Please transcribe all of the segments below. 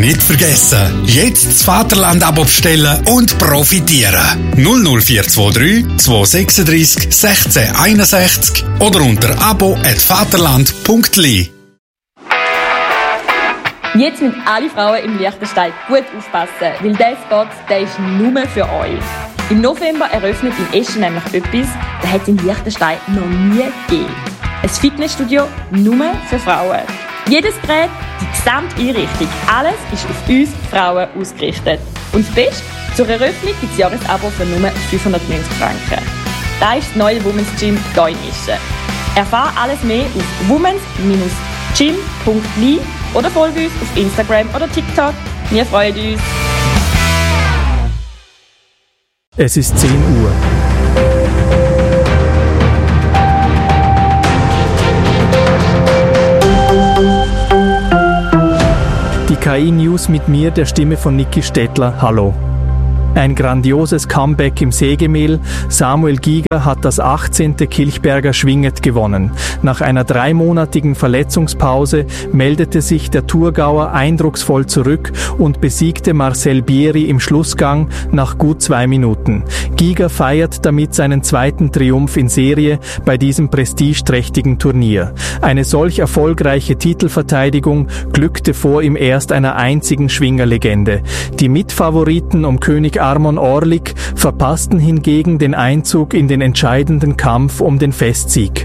Nicht vergessen, jetzt das Vaterland-Abo bestellen und profitieren. 00423 236 1661 oder unter abo@vaterland.li. Jetzt müssen alle Frauen im Liechtenstein gut aufpassen, weil dieser Spot, der ist nur für euch. Im November eröffnet in Eschen nämlich etwas, das hat es in Liechtenstein noch nie gegeben. Ein Fitnessstudio nur für Frauen. Jedes Gerät, die gesamte Einrichtung, alles ist auf uns Frauen ausgerichtet. Und das Beste, zur Eröffnung gibt es Jahresabo für nur 590 Franken. Das ist das neue Women's Gym hier in Eschen. Erfahre alles mehr auf womens-gym.li oder folge uns auf Instagram oder TikTok. Wir freuen uns. Es ist 10 Uhr. Die KI-News mit mir, der Stimme von Niki Stettler. Hallo. Ein grandioses Comeback im Sägemehl. Samuel Giger hat das 18. Kilchberger Schwinget gewonnen. Nach einer 3-monatigen Verletzungspause meldete sich der Thurgauer eindrucksvoll zurück und besiegte Marcel Bieri im Schlussgang nach gut 2 Minuten. Giger feiert damit seinen 2. Triumph in Serie bei diesem prestigeträchtigen Turnier. Eine solch erfolgreiche Titelverteidigung glückte vor ihm erst einer einzigen Schwingerlegende. Die Mitfavoriten um König Armon Orlik verpassten hingegen den Einzug in den entscheidenden Kampf um den Festsieg.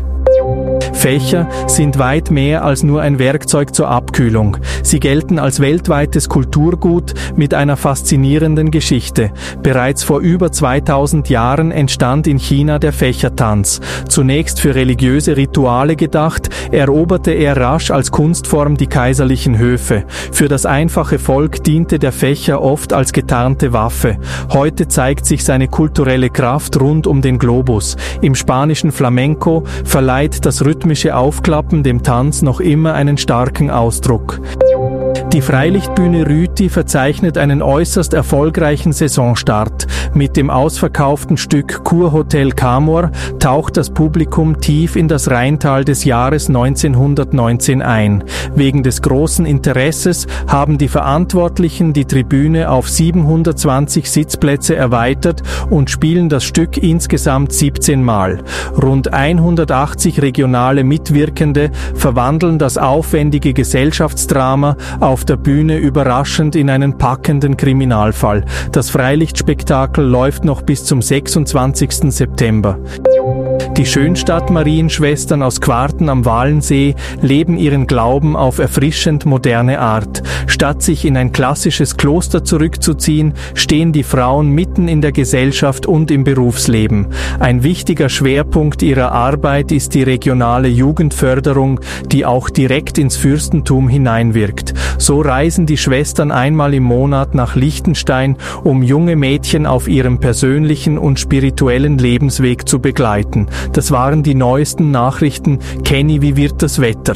Fächer sind weit mehr als nur ein Werkzeug zur Abkühlung. Sie gelten als weltweites Kulturgut mit einer faszinierenden Geschichte. Bereits vor über 2000 Jahren entstand in China der Fächertanz. Zunächst für religiöse Rituale gedacht, eroberte er rasch als Kunstform die kaiserlichen Höfe. Für das einfache Volk diente der Fächer oft als getarnte Waffe. Heute zeigt sich seine kulturelle Kraft rund um den Globus. Im spanischen Flamenco verleiht das rhythmische Aufklappen dem Tanz noch immer einen starken Ausdruck. Die Freilichtbühne Rüti verzeichnet einen äußerst erfolgreichen Saisonstart. Mit dem ausverkauften Stück Kurhotel Camor taucht das Publikum tief in das Rheintal des Jahres 1919 ein. Wegen des großen Interesses haben die Verantwortlichen die Tribüne auf 720 Sitzplätze erweitert und spielen das Stück insgesamt 17 Mal. Rund 180 regionale Mitwirkende verwandeln das aufwendige Gesellschaftsdrama auf der Bühne überraschend in einen packenden Kriminalfall. Das Freilichtspektakel läuft noch bis zum 26. September. Die Schönstatt-Marienschwestern aus Quarten am Walensee leben ihren Glauben auf erfrischend moderne Art. Statt sich in ein klassisches Kloster zurückzuziehen, stehen die Frauen mitten in der Gesellschaft und im Berufsleben. Ein wichtiger Schwerpunkt ihrer Arbeit ist die regionale Jugendförderung, die auch direkt ins Fürstentum hineinwirkt. So reisen die Schwestern einmal im Monat nach Liechtenstein, um junge Mädchen auf ihrem persönlichen und spirituellen Lebensweg zu begleiten. Das waren die neuesten Nachrichten. Kenny, wie wird das Wetter?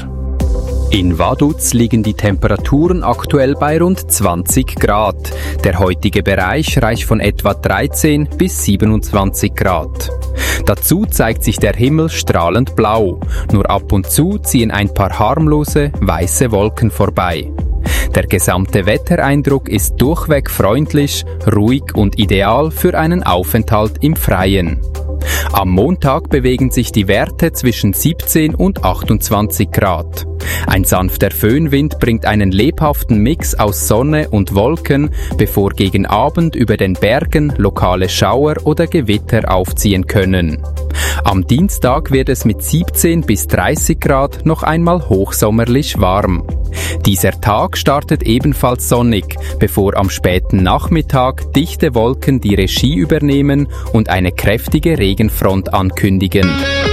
In Vaduz liegen die Temperaturen aktuell bei rund 20 Grad. Der heutige Bereich reicht von etwa 13 bis 27 Grad. Dazu zeigt sich der Himmel strahlend blau. Nur ab und zu ziehen ein paar harmlose, weiße Wolken vorbei. Der gesamte Wettereindruck ist durchweg freundlich, ruhig und ideal für einen Aufenthalt im Freien. Am Montag bewegen sich die Werte zwischen 17 und 28 Grad. Ein sanfter Föhnwind bringt einen lebhaften Mix aus Sonne und Wolken, bevor gegen Abend über den Bergen lokale Schauer oder Gewitter aufziehen können. Am Dienstag wird es mit 17 bis 30 Grad noch einmal hochsommerlich warm. Dieser Tag startet ebenfalls sonnig, bevor am späten Nachmittag dichte Wolken die Regie übernehmen und eine kräftige Regenfront ankündigen.